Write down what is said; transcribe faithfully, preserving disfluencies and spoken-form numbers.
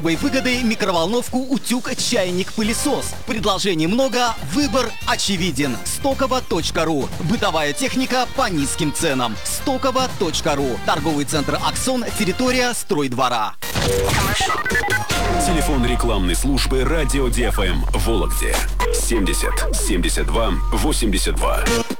Выгоды микроволновку, утюг, чайник, пылесос. Предложений много, выбор очевиден. стоково точка ру. Бытовая техника по низким ценам. стоково точка ру. Торговый центр «Аксон», территория стройдвора. Телефон рекламной службы «Радио ди эф эм» в Вологде. семьдесят семьдесят два восемьдесят два.